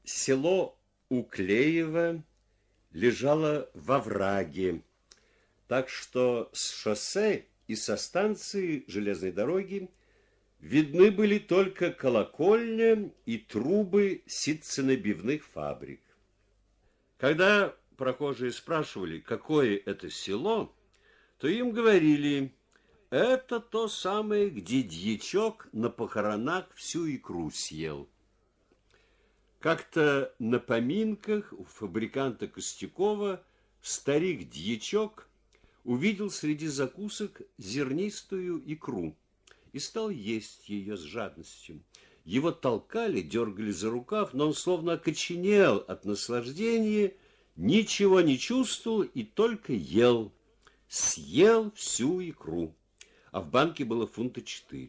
Село Уклеево лежало во враге, так что с шоссе и со станции железной дороги видны были только колокольня и трубы ситценабивных фабрик. Когда прохожие спрашивали, какое это село, то им говорили: это то самое, где дьячок на похоронах всю икру съел. Как-то на поминках у фабриканта Костякова старик-дьячок увидел среди закусок зернистую икру и стал есть ее с жадностью. Его толкали, дергали за рукав, но он словно окоченел от наслаждения, ничего не чувствовал и только ел. Съел всю икру, а в банке было 4 фунта.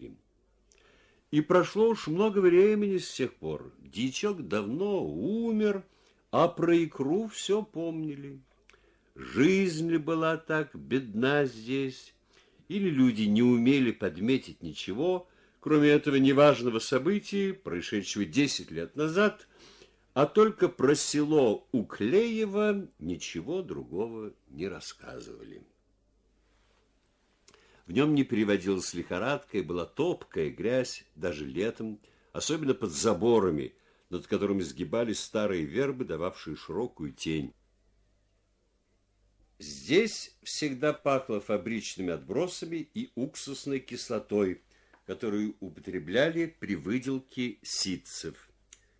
И прошло уж много времени с тех пор. Дьячок давно умер, а про икру все помнили. Жизнь ли была так бедна здесь, или люди не умели подметить ничего, кроме этого неважного события, происшедшего 10 лет назад, а только про село Уклеево ничего другого не рассказывали. В нем не переводилась лихорадка, и была топкая грязь даже летом, особенно под заборами, над которыми сгибались старые вербы, дававшие широкую тень. Здесь всегда пахло фабричными отбросами и уксусной кислотой, которую употребляли при выделке ситцев.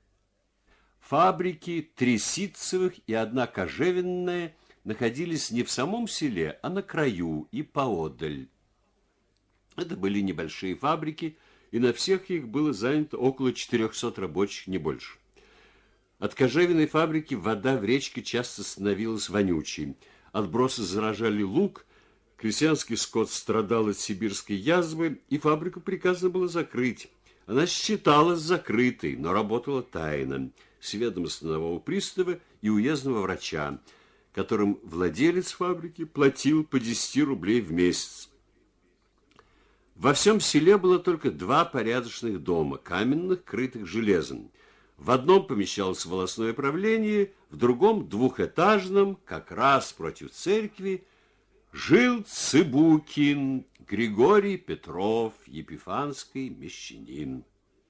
Фабрики 3 ситцевых и 1 кожевенная находились не в самом селе, а на краю и поодаль. Это были небольшие фабрики, и на всех их было занято около 400 рабочих, не больше. От кожевенной фабрики вода в речке часто становилась вонючей. Отбросы заражали луг, крестьянский скот страдал от сибирской язвы, и фабрику приказано было закрыть. Она считалась закрытой, но работала тайно, с ведома станового пристава и уездного врача, которым владелец фабрики платил по 10 рублей в месяц. Во всем селе было только 2 порядочных дома, каменных, крытых железом. В одном помещалось волосное правление, в другом, двухэтажном, как раз против церкви, жил Цыбукин Григорий Петров, епифанский мещанин.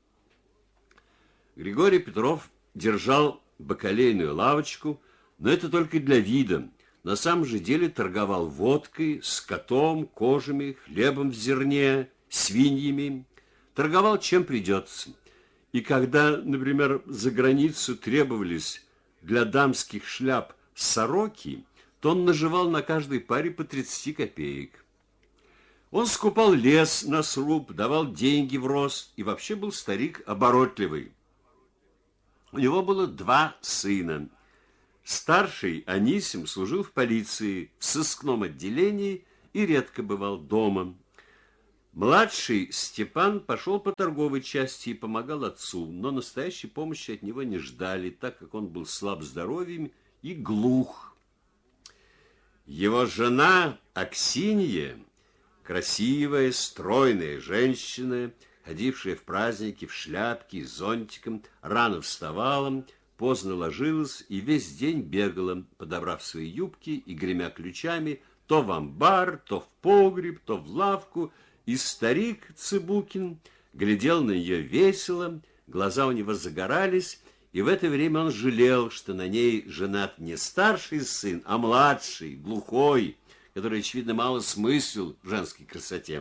Григорий Петров держал бакалейную лавочку, но это только для вида. На самом же деле торговал водкой, скотом, кожами, хлебом в зерне, свиньями. Торговал чем придется. И когда, например, за границу требовались для дамских шляп сороки, то он наживал на каждой паре по 30 копеек. Он скупал лес на сруб, давал деньги в рост и вообще был старик оборотливый. У него было 2 сына. Старший Анисим служил в полиции, в сыскном отделении и редко бывал дома. Младший Степан пошел по торговой части и помогал отцу, но настоящей помощи от него не ждали, так как он был слаб здоровьем и глух. Его жена Аксинья, красивая, стройная женщина, ходившая в праздники в шляпке с зонтиком, рано вставала, поздно ложилась и весь день бегала, подобрав свои юбки и гремя ключами, то в амбар, то в погреб, то в лавку, и старик Цыбукин глядел на нее весело, глаза у него загорались, и в это время он жалел, что на ней женат не старший сын, а младший, глухой, который, очевидно, мало смыслил в женской красоте.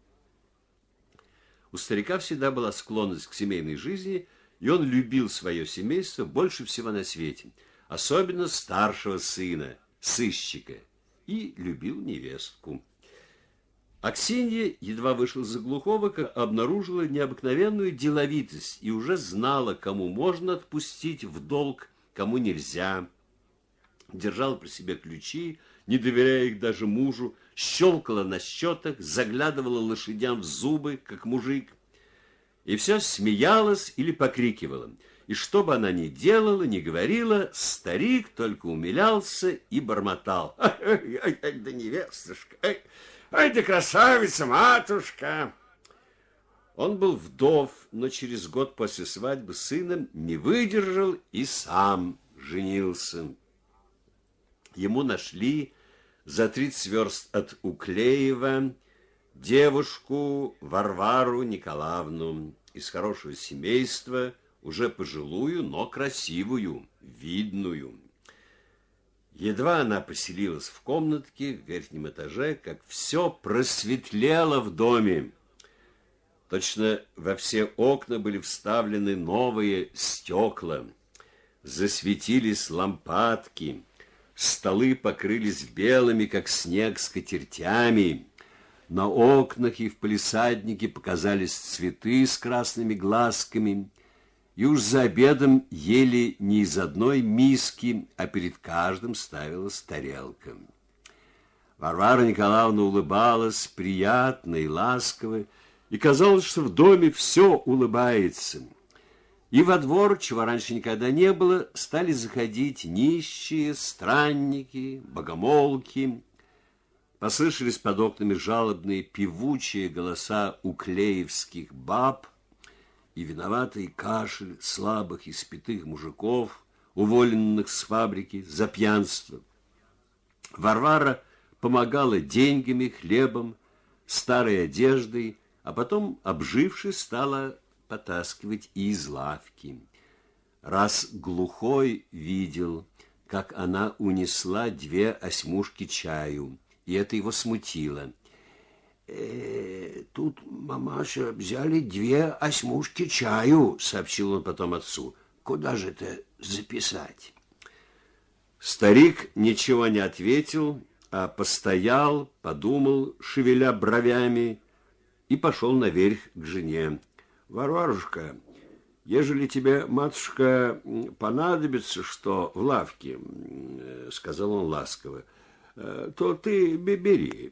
У старика всегда была склонность к семейной жизни, и он любил свое семейство больше всего на свете, особенно старшего сына, сыщика, и любил невестку. Аксинья едва вышла за глухого, как обнаружила необыкновенную деловитость и уже знала, кому можно отпустить в долг, кому нельзя. Держала при себе ключи, не доверяя их даже мужу, щелкала на счетах, заглядывала лошадям в зубы, как мужик, и все смеялась или покрикивала. И что бы она ни делала, ни говорила, старик только умилялся и бормотал: ай, да невестушка, ай да красавица, матушка. Он был вдов, но через год после свадьбы сына не выдержал и сам женился. Ему нашли за 30 верст от Уклеева девушку Варвару Николаевну из хорошего семейства, уже пожилую, но красивую, видную. Едва она поселилась в комнатке в верхнем этаже, как все просветлело в доме. Точно во все окна были вставлены новые стекла, засветились лампадки, столы покрылись белыми, как снег, скатертями. На окнах и в палисаднике показались цветы с красными глазками, и уж за обедом ели не из одной миски, а перед каждым ставилась тарелка. Варвара Николаевна улыбалась приятно и ласково, и казалось, что в доме все улыбается. И во двор, чего раньше никогда не было, стали заходить нищие, странники, богомолки. Послышались под окнами жалобные певучие голоса уклеевских баб и виноватый кашель слабых и спитых мужиков, уволенных с фабрики за пьянство. Варвара помогала деньгами, хлебом, старой одеждой, а потом, обжившись, стала потаскивать и из лавки. Раз глухой видел, как она унесла 2 осьмушки чаю, и это его смутило. Тут, мамаша, взяли 2 осьмушки чаю, сообщил он потом отцу. Куда же это записать? Старик ничего не ответил, а постоял, подумал, шевеля бровями, и пошел наверх к жене. Варварушка, ежели тебе, матушка, понадобится что в лавке, сказал он ласково, то ты бери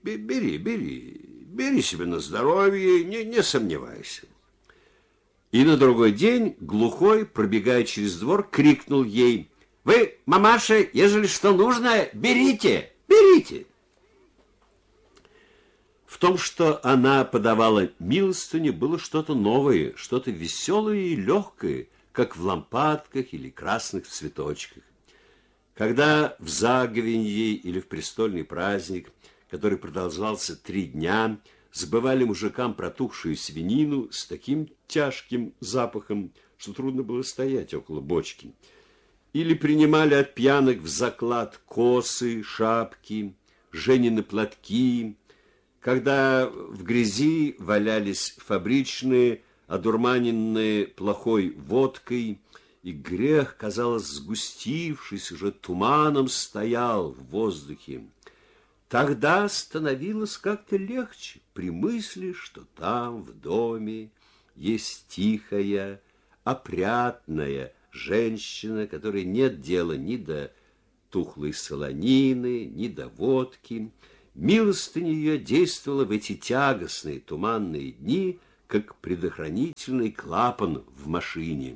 себе на здоровье, не сомневайся. И на другой день глухой, пробегая через двор, крикнул ей: вы, мамаша, ежели что нужно, берите. В том, что она подавала милостыню, было что-то новое, что-то веселое и легкое, как в лампадках или красных цветочках. Когда в заговенье или в престольный праздник, который продолжался 3 дня, сбывали мужикам протухшую свинину с таким тяжким запахом, что трудно было стоять около бочки, или принимали от пьяных в заклад косы, шапки, женины платки, когда в грязи валялись фабричные, одурманенные плохой водкой, и грех, казалось, сгустившись, уже туманом стоял в воздухе. Тогда становилось как-то легче при мысли, что там, в доме, есть тихая, опрятная женщина, которой нет дела ни до тухлой солонины, ни до водки. Милостыня ее действовала в эти тягостные туманные дни, как предохранительный клапан в машине.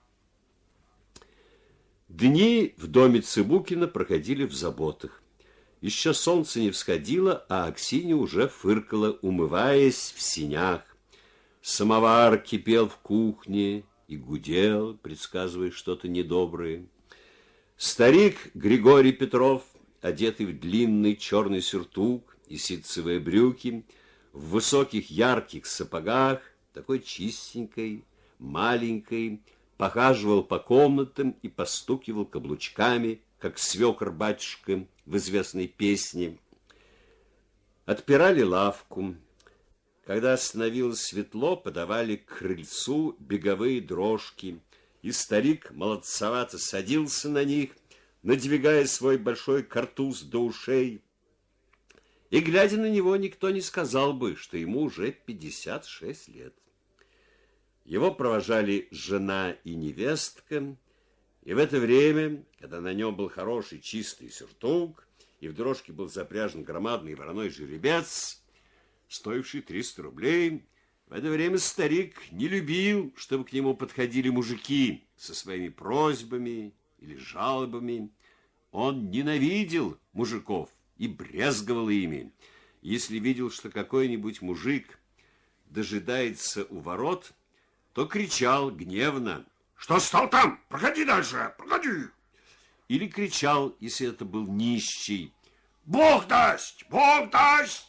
Дни в доме Цыбукина проходили в заботах. Еще солнце не всходило, а Аксинья уже фыркала, умываясь в сенях. Самовар кипел в кухне и гудел, предсказывая что-то недоброе. Старик Григорий Петров, одетый в длинный черный сюртук и ситцевые брюки, в высоких ярких сапогах, такой чистенькой, маленькой, похаживал по комнатам и постукивал каблучками, как свекор-батюшка в известной песне. Отпирали лавку. Когда становилось светло, подавали к крыльцу беговые дрожки, и старик молодцевато садился на них, надвигая свой большой картуз до ушей. И, глядя на него, никто не сказал бы, что ему уже 56 лет. Его провожали жена и невестка, и в это время, когда на нем был хороший чистый сюртук, и в дрожке был запряжен громадный вороной жеребец, стоивший 300 рублей, в это время старик не любил, чтобы к нему подходили мужики со своими просьбами или жалобами. Он ненавидел мужиков и брезговал ими. Если видел, что какой-нибудь мужик дожидается у ворот, то кричал гневно: «Что стал там? Проходи дальше, проходи!» Или кричал, если это был нищий: «Бог даст! Бог даст!»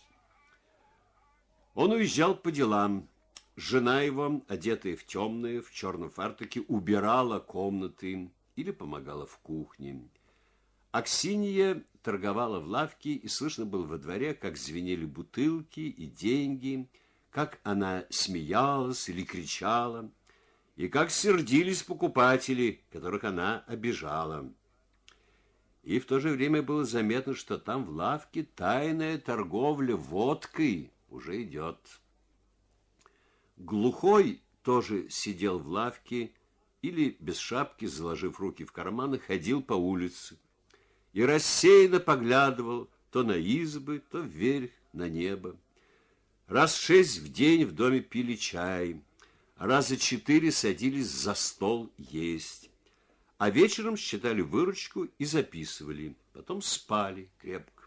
Он уезжал по делам. Жена его, одетая в темное, в черном фартуке, убирала комнаты или помогала в кухне. Аксинья торговала в лавке, и слышно было во дворе, как звенели бутылки и деньги, как она смеялась или кричала, и как сердились покупатели, которых она обижала. И в то же время было заметно, что там в лавке тайная торговля водкой уже идет. Глухой тоже сидел в лавке или без шапки, заложив руки в карманы, ходил по улице и рассеянно поглядывал то на избы, то вверх на небо. Раз 6 в день в доме пили чай, раза 4 садились за стол есть, а вечером считали выручку и записывали, потом спали крепко.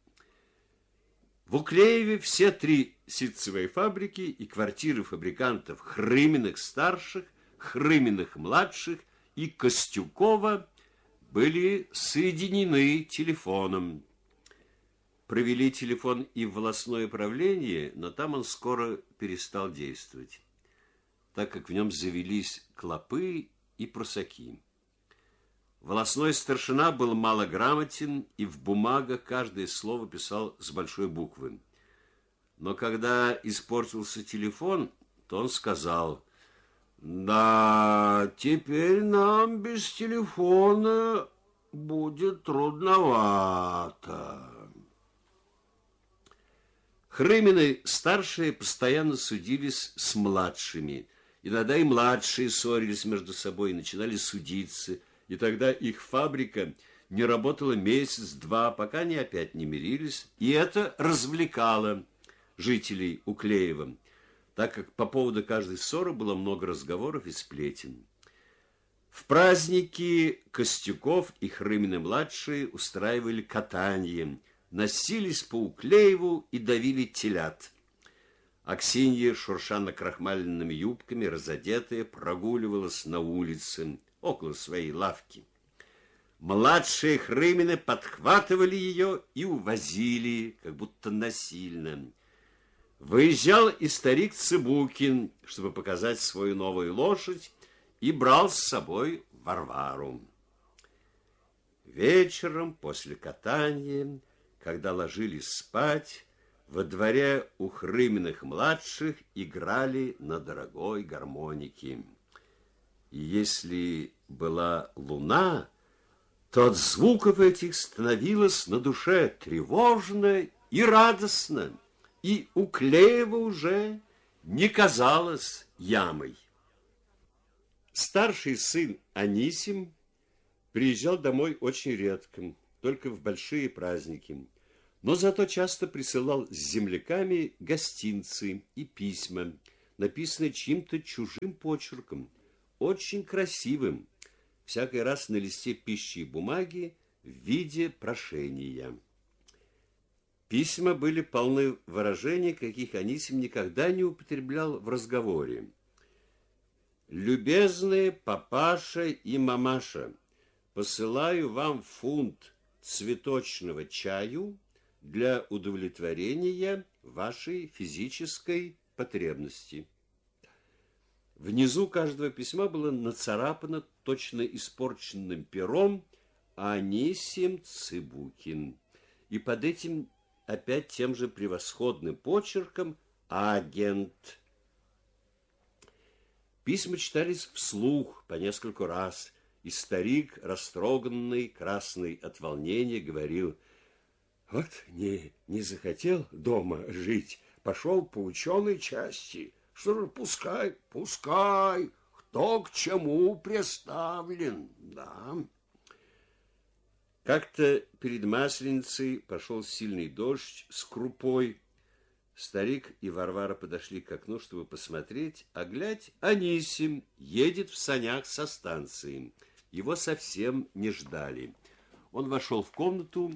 В Уклееве все 3 ситцевые фабрики и квартиры фабрикантов Хрыминых-старших, Хрыминых-младших и Костюкова были соединены телефоном. Провели телефон и в волостное управление, но там он скоро перестал действовать, так как в нем завелись клопы и прусаки. Волостной старшина был малограмотен и в бумагах каждое слово писал с большой буквы. Но когда испортился телефон, то он сказал: «Да, теперь нам без телефона будет трудновато». Хрымины старшие постоянно судились с младшими. Иногда и младшие ссорились между собой и начинали судиться. И тогда их фабрика не работала месяц-два, пока они опять не мирились. И это развлекало жителей Уклеева, так как по поводу каждой ссоры было много разговоров и сплетен. В праздники Костюков и Хрымины-младшие устраивали катанье, носились по Уклееву и давили телят. Аксинья, шурша накрахмаленными юбками, разодетая, прогуливалась на улице около своей лавки. Младшие Хрымины подхватывали ее и увозили, как будто насильно. Выезжал и старик Цыбукин, чтобы показать свою новую лошадь, и брал с собой Варвару. Вечером после катания, когда ложились спать, во дворе у Хрыминых-младших играли на дорогой гармонике. И если была луна, то от звуков этих становилось на душе тревожно и радостно, и Уклеева уже не казалось ямой. Старший сын Анисим приезжал домой очень редко, только в большие праздники, но зато часто присылал с земляками гостинцы и письма, написанные чьим-то чужим почерком, очень красивым, всякий раз на листе пищи и бумаги в виде прошения. Письма были полны выражений, каких Анисим никогда не употреблял в разговоре. «Любезные папаша и мамаша, посылаю вам фунт цветочного чаю для удовлетворения вашей физической потребности». Внизу каждого письма было нацарапано точно испорченным пером «Анисим Цыбукин». И под этим опять тем же превосходным почерком «Агент». Письма читались вслух по нескольку раз, и старик, растроганный, красный от волнения, говорил: «Вот не захотел дома жить, пошел по ученой части. Что же, пускай, кто к чему приставлен, да». Как-то перед Масленицей пошел сильный дождь с крупой. Старик и Варвара подошли к окну, чтобы посмотреть, а глядь, Анисим едет в санях со станции. Его совсем не ждали. Он вошел в комнату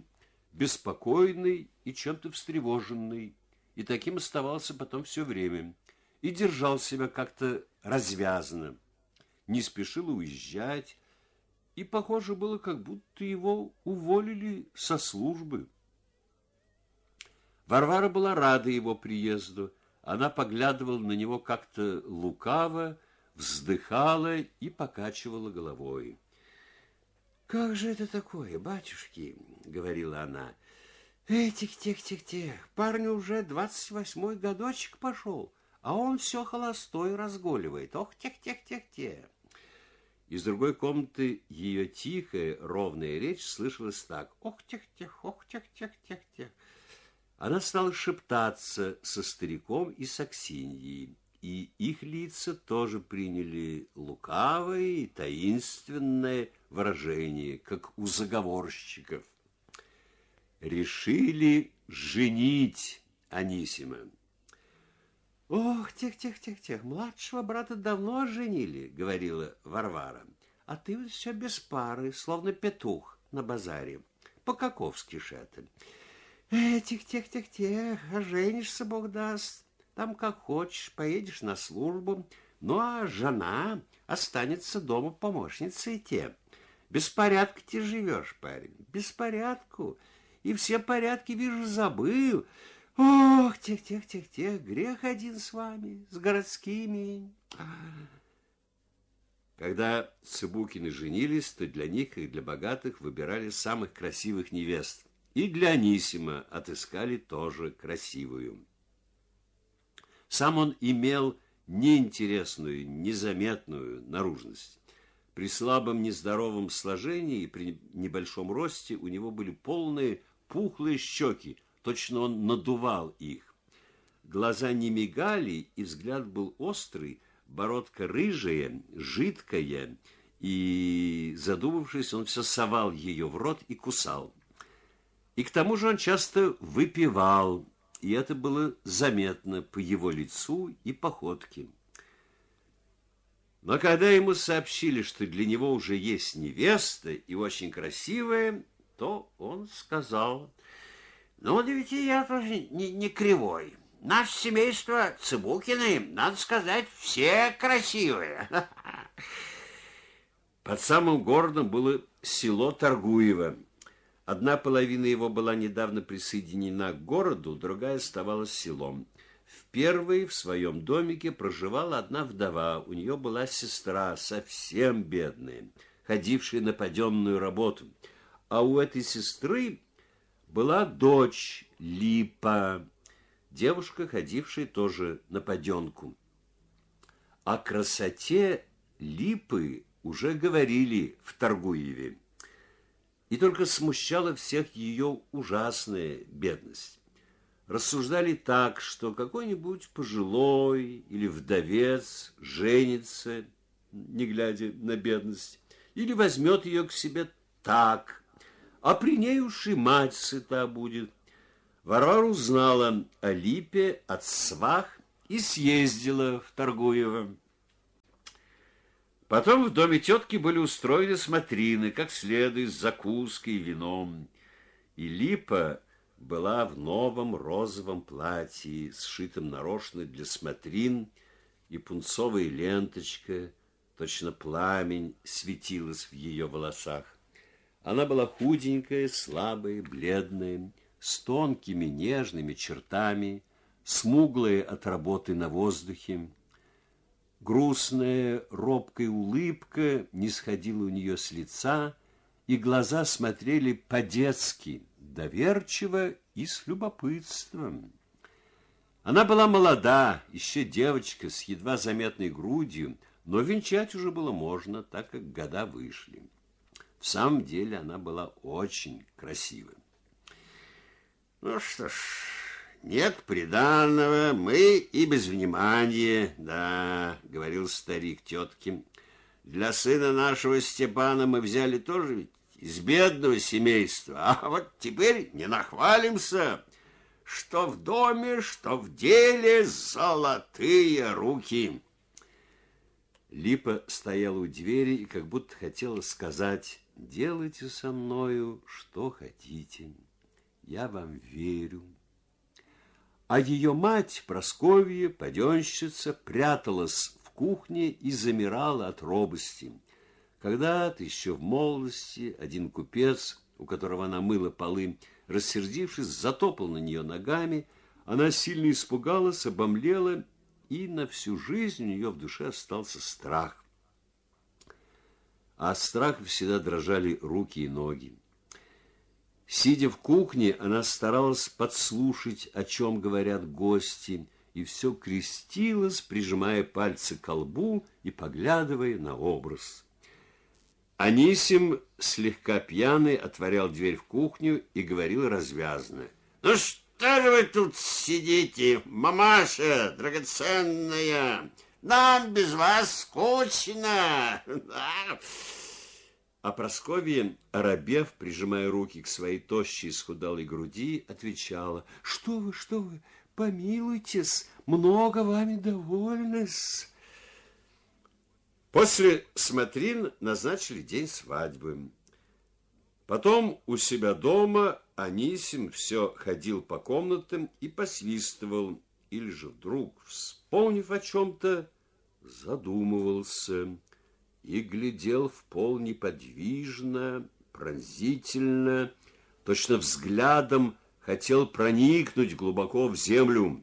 беспокойный и чем-то встревоженный, и таким оставался потом все время. и держал себя как-то развязно, не спешил уезжать, и похоже было, как будто его уволили со службы. Варвара была рада его приезду. Она поглядывала на него как-то лукаво, вздыхала и покачивала головой. «Как же это такое, батюшки?» — говорила она. «Тех. Парню уже 28-й годочек пошел, а он все холостой разгуливает. Ох, тех. Из другой комнаты ее тихая, ровная речь слышалась так. Ох, тех. Она стала шептаться со стариком и с Аксиньей, и их лица тоже приняли лукавое и таинственное выражение, как у заговорщиков. Решили женить Анисима. «Ох, тех, младшего брата давно женили», — говорила Варвара. «А ты вот все без пары, словно петух на базаре. По-каковски ж это. Тех, а женишься, Бог даст. Там как хочешь, поедешь на службу. Ну, а жена останется дома помощницей те. Беспорядка ты живешь, парень, беспорядку. И все порядки, вижу, забыл. Ох, тех, грех один с вами, с городскими». Когда Цыбукины женились, то для них и для богатых выбирали самых красивых невест. И для Анисима отыскали тоже красивую. Сам он имел неинтересную, незаметную наружность. При слабом, нездоровом сложении и при небольшом росте у него были полные, пухлые щеки, точно он надувал их. Глаза не мигали, и взгляд был острый, бородка рыжая, жидкая, и, задумавшись, он все совал ее в рот и кусал. И к тому же он часто выпивал, и это было заметно по его лицу и походке. Но когда ему сообщили, что для него уже есть невеста и очень красивая, то он сказал: «Ну, да ведь я тоже не кривой. Наше семейство Цыбукины, надо сказать, все красивые». Под самым городом было село Торгуево. Одна половина его была недавно присоединена к городу, другая оставалась селом. В первой в своем домике проживала одна вдова. У нее была сестра, совсем бедная, ходившая на паденную работу. А у этой сестры была дочь Липа, девушка, ходившая тоже на паденку. О красоте Липы уже говорили в Торгуеве. И только смущала всех ее ужасная бедность. Рассуждали так, что какой-нибудь пожилой или вдовец женится, не глядя на бедность, или возьмет ее к себе так, а при ней уж и мать сыта будет. Варвара узнала о Липе от свах и съездила в Торгуево. Потом в доме тетки были устроены смотрины, как следует, с закуской и вином. И Липа была в новом розовом платье, сшитом нарочно для смотрин, и пунцовая ленточка, точно пламень, светилась в ее волосах. Она была худенькая, слабая, бледная, с тонкими нежными чертами, смуглая от работы на воздухе. Грустная, робкая улыбка не сходила у нее с лица, и глаза смотрели по-детски, доверчиво и с любопытством. Она была молода, еще девочка с едва заметной грудью, но венчать уже было можно, так как года вышли. В самом деле она была очень красивой. «Ну что ж, нет приданого, мы и без внимания, да», — говорил старик тетке. «Для сына нашего Степана мы взяли тоже ведь из бедного семейства, а вот теперь не нахвалимся, что в доме, что в деле золотые руки». Липа стояла у двери и как будто хотела сказать: «Делайте со мною что хотите, я вам верю». А ее мать, Прасковья, паденщица, пряталась в кухне и замирала от робости. Когда-то еще в молодости один купец, у которого она мыла полы, рассердившись, затопал на нее ногами. Она сильно испугалась, обомлела, и на всю жизнь у нее в душе остался страх. А от страха всегда дрожали руки и ноги. Сидя в кухне, она старалась подслушать, о чем говорят гости, и все крестилась, прижимая пальцы к колбу и поглядывая на образ. Анисим, слегка пьяный, отворял дверь в кухню и говорил развязно: «Ну что же вы тут сидите, мамаша драгоценная? Нам без вас скучно!» А Прасковья, оробев, прижимая руки к своей тощей исхудалой груди, отвечала: что вы, помилуйтесь, много вами довольны-с». После смотрин назначили день свадьбы. Потом у себя дома Анисим все ходил по комнатам и посвистывал, или же вдруг, вспомнив о чем-то, задумывался и глядел в пол неподвижно, пронзительно, точно взглядом хотел проникнуть глубоко в землю.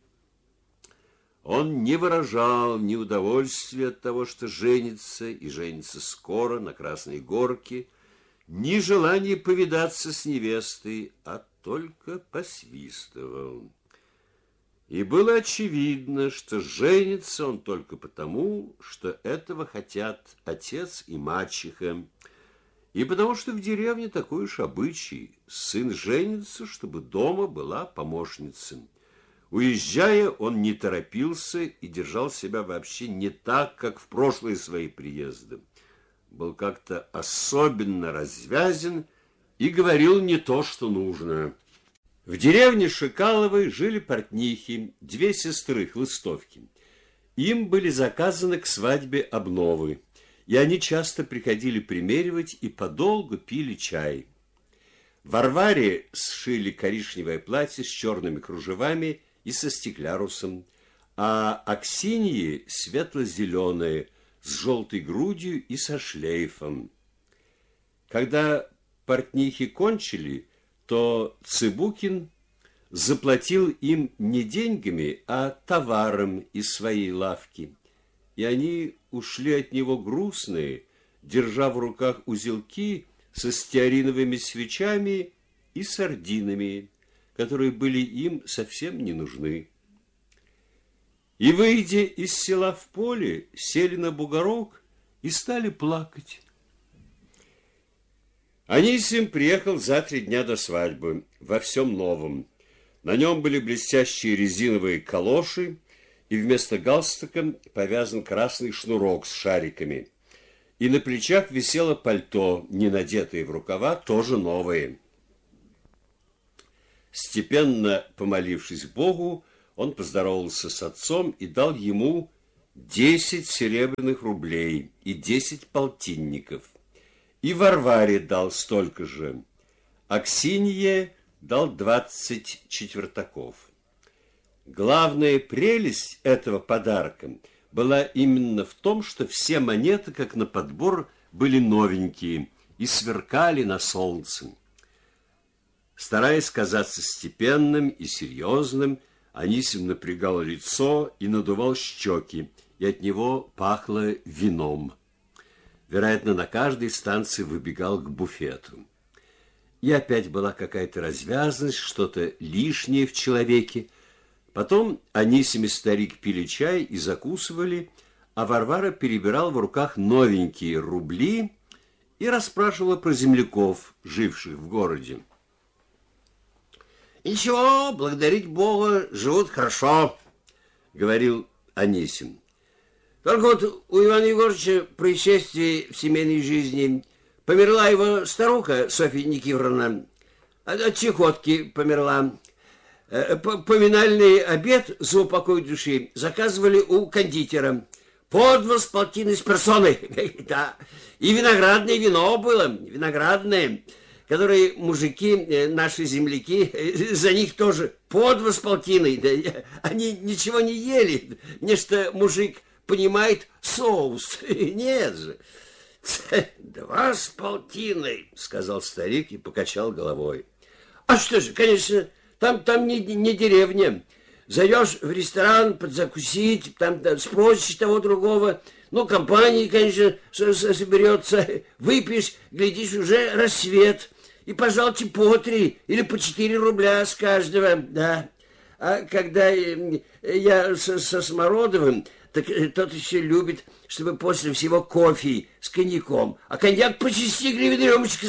Он не выражал ни удовольствия от того, что женится, и женится скоро на Красной Горке, ни желания повидаться с невестой, а только посвистывал. И было очевидно, что женится он только потому, что этого хотят отец и мачеха, и потому что в деревне такой уж обычай: сын женится, чтобы дома была помощница. Уезжая, он не торопился и держал себя вообще не так, как в прошлые свои приезды. Был как-то особенно развязен и говорил не то, что нужно. В деревне Шикаловой жили портнихи, две сестры Хлыстовки. Им были заказаны к свадьбе обновы, и они часто приходили примеривать и подолгу пили чай. Варваре сшили коричневое платье с черными кружевами и со стеклярусом, а Аксинье светло-зеленое, с желтой грудью и со шлейфом. Когда портнихи кончили, то Цыбукин заплатил им не деньгами, а товаром из своей лавки, и они ушли от него грустные, держа в руках узелки со стеариновыми свечами и сардинами, которые были им совсем не нужны. И, выйдя из села в поле, сели на бугорок и стали плакать. Анисим приехал за 3 дня до свадьбы во всем новом. На нем были блестящие резиновые калоши, и вместо галстука повязан красный шнурок с шариками. И на плечах висело пальто, не надетое в рукава, тоже новое. Степенно помолившись Богу, он поздоровался с отцом и дал ему 10 серебряных рублей и 10 полтинников. И Варваре дал столько же. Аксинье дал 20 четвертаков. Главная прелесть этого подарка была именно в том, что все монеты, как на подбор, были новенькие и сверкали на солнце. Стараясь казаться степенным и серьезным, Анисим напрягал лицо и надувал щеки, и от него пахло вином. Вероятно, на каждой станции выбегал к буфету. И опять была какая-то развязность, что-то лишнее в человеке. Потом Анисим и старик пили чай и закусывали, а Варвара перебирала в руках новенькие рубли и расспрашивала про земляков, живших в городе. «Ничего, благодарить Бога, живут хорошо», — говорил Анисим. «Только вот у Ивана Егоровича происшествие в семейной жизни. Померла его старуха Софья Никифоровна, от чехотки померла. Поминальный обед за упокой души заказывали у кондитера. По 2,5 с персоной, да. И виноградное вино было, виноградное. которые мужики, наши земляки, за них тоже по 2 с полтиной. Да, они ничего не ели. Нечто мужик понимает соус. Нет же. 2 с полтиной, сказал старик и покачал головой. А что же, конечно, там не деревня. Зайдешь в ресторан подзакусить, там спросишь того другого. Ну, компания, конечно, соберется. Выпьешь, глядишь, уже рассвет. И, пожалуйте, по 3 или по 4 рубля с каждого. Да. А когда я со Смородовым, так тот еще любит, чтобы после всего кофе с коньяком. А коньяк по 6 гривен рюмочка.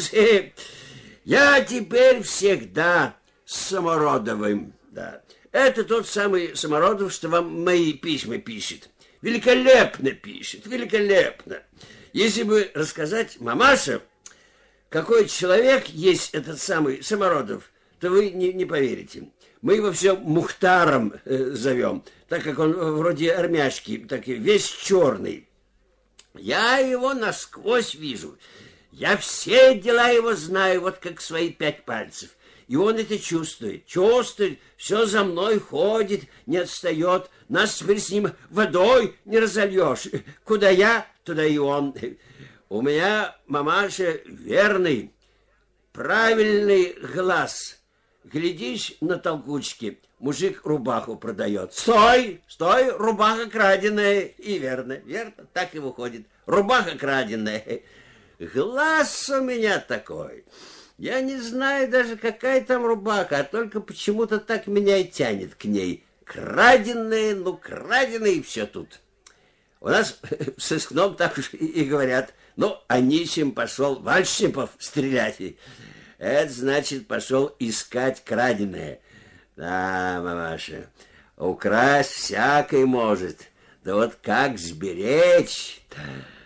Я теперь всегда с Самородовым. Да. Это тот самый Самородов, что вам мои письма пишет. Великолепно пишет, великолепно. Если бы рассказать мамаше, какой человек есть этот самый Самородов, то вы не поверите. Мы его все Мухтаром зовем, так как он вроде армяшки, так и весь черный. Я его насквозь вижу. Я все дела его знаю, вот как свои 5 пальцев. И он это чувствует, все за мной ходит, не отстает. Нас теперь с ним водой не разольешь. Куда я, туда и он. У меня, мамаша, верный, правильный глаз. Глядишь на толкучке, мужик рубаху продает. Стой, рубаха краденая. И верно, так и выходит. Рубаха краденая. Глаз у меня такой. Я не знаю даже, какая там рубаха, а только почему-то так меня и тянет к ней. Краденые, краденые, и все тут. У нас в сыскном так уж и говорят. Ну, Анисим пошел Вальшипов стрелять. Это значит, пошел искать краденое. Да, мамаша, украсть всякой может. Да вот как сберечь-то?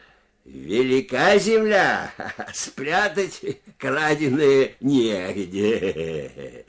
Велика земля, спрятать краденое негде.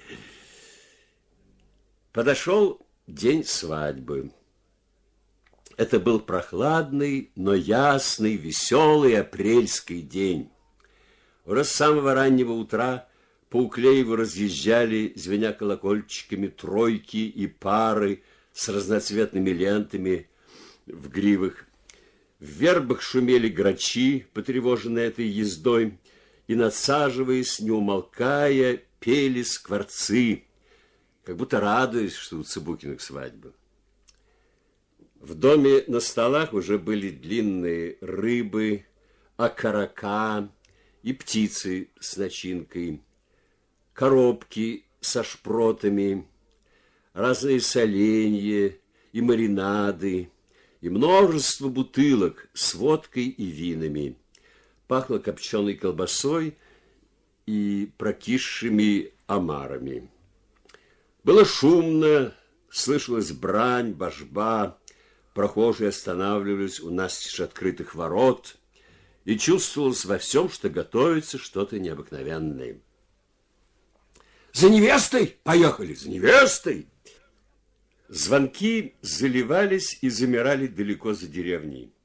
Подошел день свадьбы. Это был прохладный, но ясный, веселый апрельский день. Уже с самого раннего утра по Уклееву разъезжали, звеня колокольчиками, тройки и пары с разноцветными лентами в гривах. В вербах шумели грачи, потревоженные этой ездой, и, надсаживаясь, не умолкая, пели скворцы, как будто радуясь, что у Цыбукиных свадьба. В доме на столах уже были длинные рыбы, окорока и птицы с начинкой, коробки со шпротами, разные соленья и маринады, и множество бутылок с водкой и винами. Пахло копченой колбасой и прокисшими омарами. Было шумно, слышалась брань, божба, прохожие останавливались у настежь открытых ворот, и чувствовалось во всем, что готовится что-то необыкновенное. «За невестой! Поехали! За невестой!» Звонки заливались и замирали далеко за деревней.